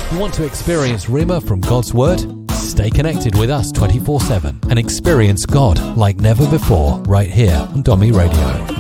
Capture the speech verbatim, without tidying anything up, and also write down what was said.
You want to experience Rhema from God's Word? Stay connected with us twenty-four seven and experience God like never before right here on Domi Radio.